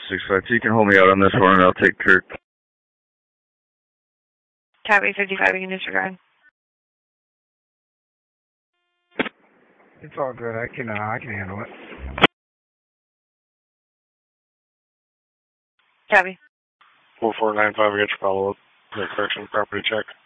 65. You can hold me out on this one, and I'll take Kirk. Copy 55, you can disregard. It's all good. I can handle it. Copy. 4495, I got your follow-up. Correction, property check.